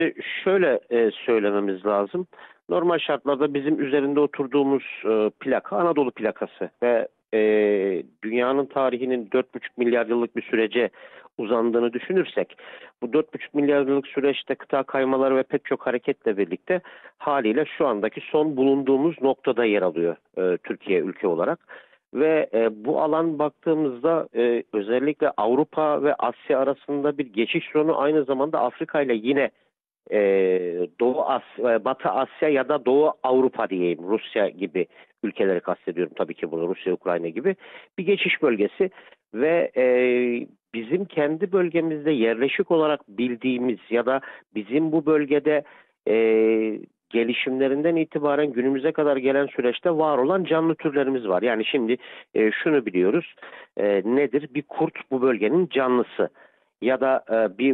Şöyle söylememiz lazım. Normal şartlarda bizim üzerinde oturduğumuz plaka Anadolu plakası ve dünyanın tarihinin 4,5 milyar yıllık bir sürece uzandığını düşünürsek, bu 4,5 milyar yıllık süreçte kıta kaymaları ve pek çok hareketle birlikte haliyle şu andaki son bulunduğumuz noktada yer alıyor Türkiye ülke olarak. Ve bu alan baktığımızda özellikle Avrupa ve Asya arasında bir geçiş zonu, aynı zamanda Afrika ile yine Doğu Asya, Batı Asya ya da Doğu Avrupa diyeyim, Rusya gibi ülkeleri kastediyorum tabii ki burada, Rusya, Ukrayna gibi bir geçiş bölgesi ve bizim kendi bölgemizde yerleşik olarak bildiğimiz ya da bizim bu bölgede e, gelişimlerinden itibaren günümüze kadar gelen süreçte var olan canlı türlerimiz var. Yani şimdi şunu biliyoruz, nedir? Bir kurt bu bölgenin canlısı. Ya da bir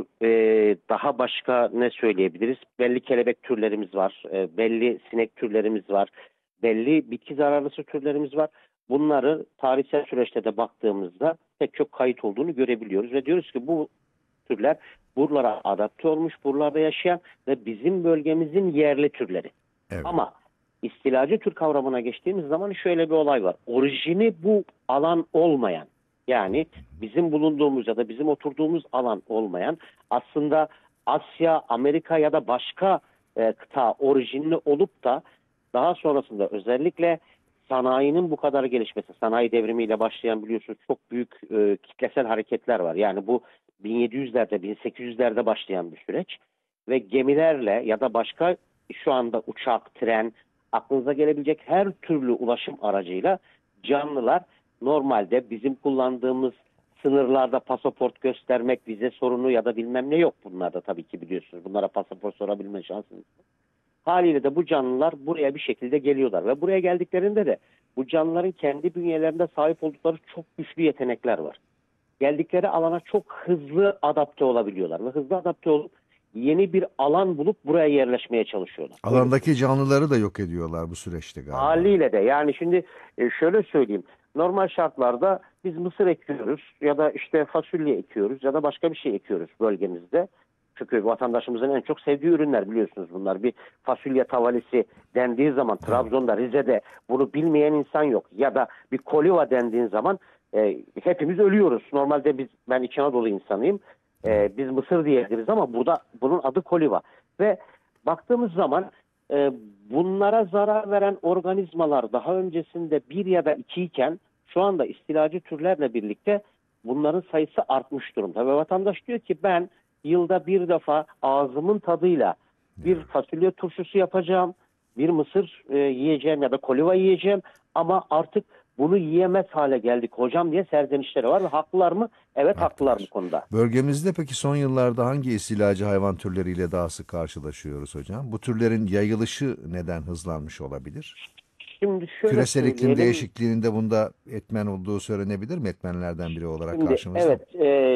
daha başka ne söyleyebiliriz? Belli kelebek türlerimiz var, belli sinek türlerimiz var, belli bitki zararlısı türlerimiz var. Bunları tarihsel süreçte de baktığımızda pek çok kayıt olduğunu görebiliyoruz ve diyoruz ki bu türler buralara adapte olmuş, buralarda yaşayan ve bizim bölgemizin yerli türleri. Evet. Ama istilacı tür kavramına geçtiğimiz zaman şöyle bir olay var. Orijini bu alan olmayan, yani bizim bulunduğumuz ya da bizim oturduğumuz alan olmayan, aslında Asya, Amerika ya da başka kıta orijinli olup da daha sonrasında özellikle sanayinin bu kadar gelişmesi, sanayi devrimiyle başlayan biliyorsunuz çok büyük kitlesel hareketler var. Yani bu 1700'lerde, 1800'lerde başlayan bir süreç ve gemilerle ya da başka şu anda uçak, tren, aklınıza gelebilecek her türlü ulaşım aracıyla canlılar normalde bizim kullandığımız sınırlarda pasaport göstermek, vize sorunu ya da bilmem ne yok bunlarda, tabii ki biliyorsunuz. Bunlara pasaport sorabilme şansınız. Haliyle de bu canlılar buraya bir şekilde geliyorlar ve buraya geldiklerinde de bu canlıların kendi bünyelerinde sahip oldukları çok güçlü yetenekler var. Geldikleri alana çok hızlı adapte olabiliyorlar ve hızlı adapte olup yeni bir alan bulup buraya yerleşmeye çalışıyorlar. Öyle Alandaki canlıları da yok ediyorlar bu süreçte galiba. haliyle de yani şimdi şöyle söyleyeyim. Normal şartlarda biz mısır ekiyoruz ya da işte fasulye ekiyoruz ya da başka bir şey ekiyoruz bölgemizde. Çünkü vatandaşımızın en çok sevdiği ürünler, biliyorsunuz bunlar. Bir fasulye tavalisi dendiği zaman Evet. Trabzon'da, Rize'de bunu bilmeyen insan yok. Ya da bir koliva dendiğin zaman hepimiz ölüyoruz. Normalde ben İç Anadolu insanıyım. Evet. Biz mısır diyebiliriz ama burada bunun adı koliva. Ve baktığımız zaman e, bunlara zarar veren organizmalar daha öncesinde bir ya da iki iken şu anda istilacı türlerle birlikte bunların sayısı artmış durumda. Ve vatandaş diyor ki ben yılda bir defa ağzımın tadıyla bir Evet. fasulye turşusu yapacağım, bir mısır yiyeceğim ya da koliva yiyeceğim ama artık bunu yiyemez hale geldik hocam diye serzenişleri var ve haklılar mı? Evet, haklılar bu Haklılar. konuda. Bölgemizde peki son yıllarda hangi istilacı hayvan türleriyle daha sık karşılaşıyoruz hocam? Bu türlerin yayılışı neden hızlanmış olabilir? Şimdi şöyle Küresel iklim söyleyelim. değişikliğinin de bunda etmen olduğu söylenebilir mi? Etmenlerden biri olarak Şimdi karşımızda mı? evet,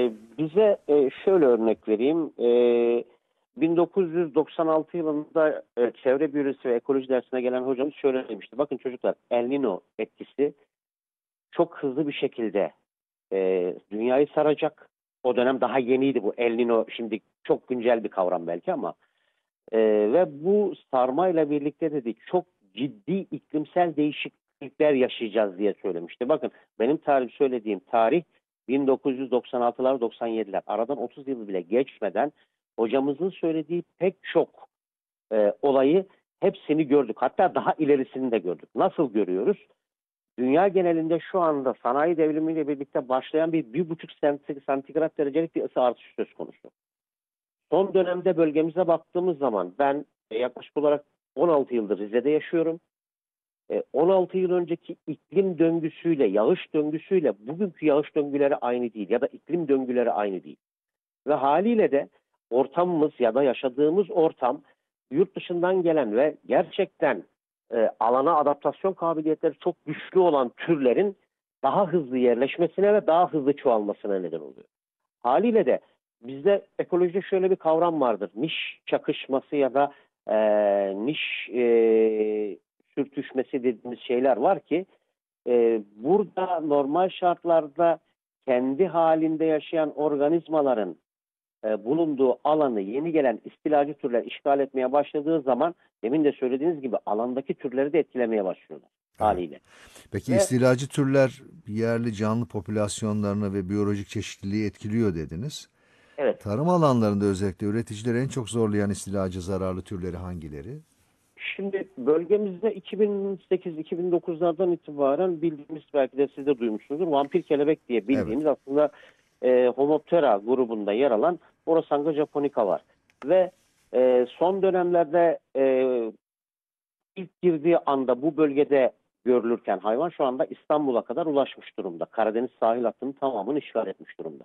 bize şöyle örnek vereyim. 1996 yılında çevre biyolojisi ve ekoloji dersine gelen hocamız şöyle demişti. Bakın çocuklar, El Niño etkisi çok hızlı bir şekilde dünyayı saracak. O dönem daha yeniydi bu El Niño. Şimdi çok güncel bir kavram belki ama ve bu sarmayla birlikte dedi çok ciddi iklimsel değişiklikler yaşayacağız diye söylemişti. Bakın benim söylediğim tarih 1996'lar 97'ler. Aradan 30 yıl bile geçmeden hocamızın söylediği pek çok olayı hepsini gördük. Hatta daha ilerisini de gördük. Nasıl görüyoruz? Dünya genelinde şu anda sanayi devrimiyle birlikte başlayan bir buçuk santigrat derecelik bir ısı artışı söz konusu. Son dönemde bölgemize baktığımız zaman ben yaklaşık olarak 16 yıldır Rize'de yaşıyorum. 16 yıl önceki iklim döngüsüyle, yağış döngüsüyle bugünkü yağış döngüleri aynı değil ya da iklim döngüleri aynı değil. Ve haliyle de ortamımız ya da yaşadığımız ortam yurt dışından gelen ve gerçekten alana adaptasyon kabiliyetleri çok güçlü olan türlerin daha hızlı yerleşmesine ve daha hızlı çoğalmasına neden oluyor. Haliyle de bizde ekolojide şöyle bir kavram vardır. Niş çakışması ya da niş sürtüşmesi dediğimiz şeyler var ki burada normal şartlarda kendi halinde yaşayan organizmaların bulunduğu alanı yeni gelen istilacı türler işgal etmeye başladığı zaman demin de söylediğiniz gibi alandaki türleri de etkilemeye başlıyorlar haliyle. Peki Ve istilacı türler yerli canlı popülasyonlarını ve biyolojik çeşitliliği etkiliyor dediniz. evet, Tarım alanlarında özellikle üreticileri en çok zorlayan istilacı zararlı türleri hangileri? şimdi bölgemizde 2008-2009'lardan itibaren bildiğimiz, belki de siz de duymuşsunuzdur, vampir kelebek diye Evet. bildiğimiz aslında Homoptera grubunda yer alan Orasanga japonica var. Ve son dönemlerde ilk girdiği anda bu bölgede görülürken hayvan şu anda İstanbul'a kadar ulaşmış durumda. Karadeniz sahil hattının tamamını işgal etmiş durumda.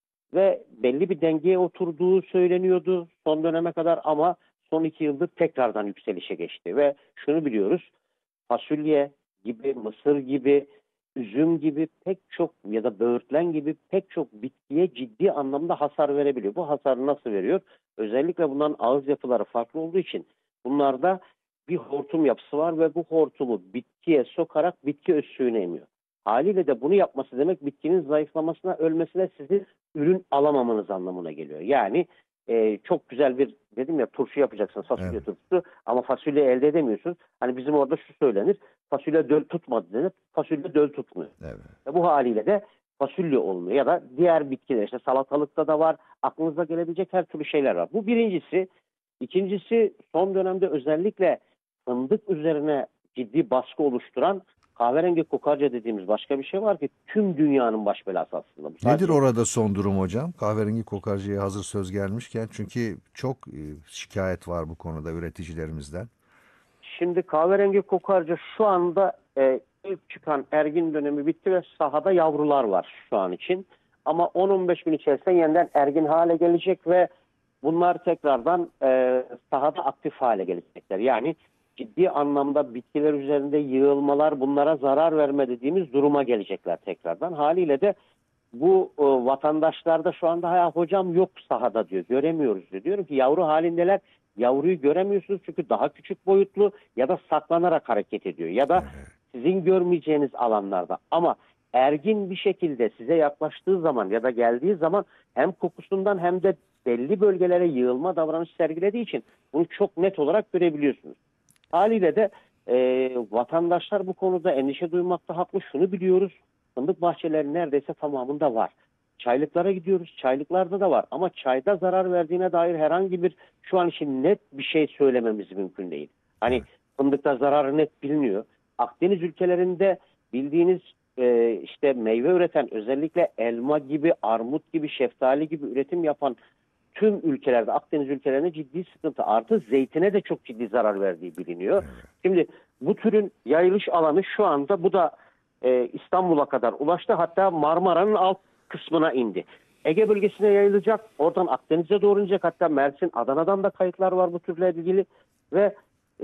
Ve belli bir dengeye oturduğu söyleniyordu son döneme kadar, ama son 2 yıldır tekrardan yükselişe geçti. Ve şunu biliyoruz, fasulye gibi, mısır gibi, üzüm gibi pek çok ya da böğürtlen gibi pek çok bitkiye ciddi anlamda hasar verebiliyor. Bu hasarı nasıl veriyor? Özellikle bunların ağız yapıları farklı olduğu için bunlarda bir hortum yapısı var ve bu hortumu bitkiye sokarak bitki öz suyunu emiyor. Haliyle de bunu yapması demek bitkinin zayıflamasına, ölmesine, sizin ürün alamamanız anlamına geliyor. Yani çok güzel bir, dedim ya, turşu yapacaksınız, fasulye Evet. turşusu, ama fasulye elde edemiyorsunuz. Hani bizim orada şu söylenir, fasulye döl tutmadı denir, fasulye döl tutmuyor. Evet. Ve bu haliyle de fasulye olmuyor. Ya da diğer bitkiler, işte salatalıkta da var, aklınıza gelebilecek her türlü şeyler var. Bu birincisi. İkincisi, son dönemde özellikle fındık üzerine ciddi baskı oluşturan kahverengi kokarca dediğimiz başka bir şey var ki tüm dünyanın baş belası aslında. Bu Nedir sadece, orada son durum hocam? Kahverengi kokarcaya hazır söz gelmişken, çünkü çok şikayet var bu konuda üreticilerimizden. şimdi kahverengi kokarca şu anda ilk çıkan ergin dönemi bitti ve sahada yavrular var şu an için. Ama 10-15 gün içerisinde yeniden ergin hale gelecek ve bunlar tekrardan sahada aktif hale gelecekler. Yani ciddi anlamda bitkiler üzerinde yığılmalar, bunlara zarar verme dediğimiz duruma gelecekler tekrardan. Haliyle de bu vatandaşlarda şu anda "ha hocam yok sahada" diyor, "göremiyoruz" diyor. Diyorum ki yavru halindeler, yavruyu göremiyorsunuz çünkü daha küçük boyutlu ya da saklanarak hareket ediyor ya da sizin görmeyeceğiniz alanlarda. Ama ergin bir şekilde size yaklaştığı zaman ya da geldiği zaman hem kokusundan hem de belli bölgelere yığılma davranış sergilediği için bunu çok net olarak görebiliyorsunuz. Haliyle de vatandaşlar bu konuda endişe duymakta haklı. Şunu biliyoruz, fındık bahçeleri neredeyse tamamında var. Çaylıklara gidiyoruz, çaylıklarda da var. Ama çayda zarar verdiğine dair herhangi bir, şu an için net bir şey söylememiz mümkün değil. Hani fındıkta zararı net biliniyor. Akdeniz ülkelerinde bildiğiniz işte meyve üreten, özellikle elma gibi, armut gibi, şeftali gibi üretim yapan tüm ülkelerde, Akdeniz ülkelerinde ciddi sıkıntı. Artı zeytine de çok ciddi zarar verdiği biliniyor. Şimdi bu türün yayılış alanı şu anda, bu da İstanbul'a kadar ulaştı. Hatta Marmara'nın alt kısmına indi. Ege bölgesine yayılacak. Oradan Akdeniz'e doğru inecek. Hatta Mersin, Adana'dan da kayıtlar var bu türle ilgili. Ve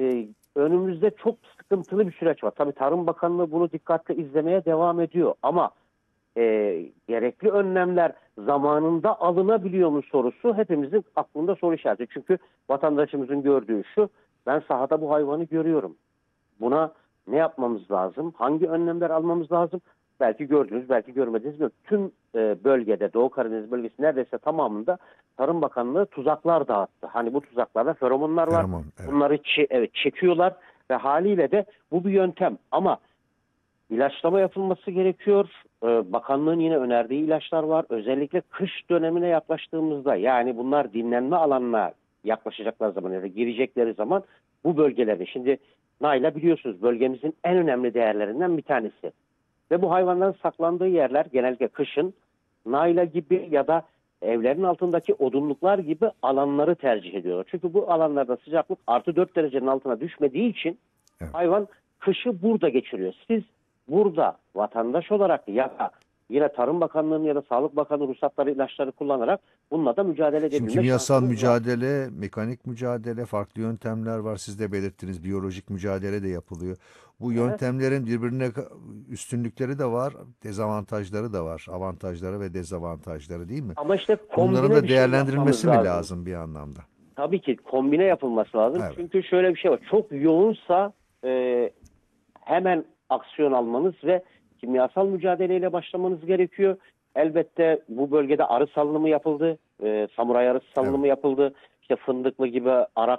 önümüzde çok sıkıntılı bir süreç var. Tabii Tarım Bakanlığı bunu dikkatle izlemeye devam ediyor. Ama gerekli önlemler zamanında alınabiliyor mu sorusu hepimizin aklında soru işareti. Çünkü vatandaşımızın gördüğü şu: ben sahada bu hayvanı görüyorum. Buna ne yapmamız lazım? Hangi önlemler almamız lazım? Belki gördünüz, belki görmediniz. Tüm bölgede, Doğu Karadeniz bölgesi neredeyse tamamında Tarım Bakanlığı tuzaklar dağıttı. Hani bu tuzaklarda feromonlar var. Feromon, evet. Bunları evet, çekiyorlar ve haliyle de bu bir yöntem. Ama İlaçlama yapılması gerekiyor. Bakanlığın yine önerdiği ilaçlar var. Özellikle kış dönemine yaklaştığımızda, yani bunlar dinlenme alanına yaklaşacaklar zaman ya da girecekleri zaman bu bölgelerde, şimdi Naila biliyorsunuz bölgemizin en önemli değerlerinden bir tanesi. Ve bu hayvanların saklandığı yerler genellikle kışın Naila gibi ya da evlerin altındaki odunluklar gibi alanları tercih ediyorlar. Çünkü bu alanlarda sıcaklık +4 derecenin altına düşmediği için Evet. hayvan kışı burada geçiriyor. Siz burada vatandaş olarak ya da yine Tarım Bakanlığı'nın ya da Sağlık Bakanlığı ruhsatları, ilaçları kullanarak bununla da mücadele Şimdi edebilme kimyasal şansınız var. mücadele, mekanik mücadele, farklı yöntemler var. Siz de belirttiniz, biyolojik mücadele de yapılıyor. Bu Evet. yöntemlerin birbirine üstünlükleri de var, dezavantajları da var. Avantajları ve dezavantajları, değil mi? Ama işte Bunların kombine da bir şey yapmamız değerlendirilmesi mi lazım. lazım bir anlamda? Tabii ki kombine yapılması lazım. Evet. Çünkü şöyle bir şey var. Çok yoğunsa hemen aksiyon almanız ve kimyasal mücadeleyle başlamanız gerekiyor. Elbette bu bölgede arı salınımı yapıldı. Samuray arısı salınımı yapıldı. İşte Fındıklı gibi, Arak